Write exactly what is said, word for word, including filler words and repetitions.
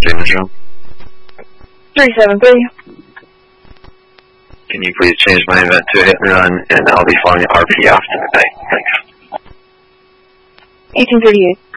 James room? three seven three. Can you please change my event to a hit and run, and I'll be flying R P after the night. Thanks. eighteen thirty-eight.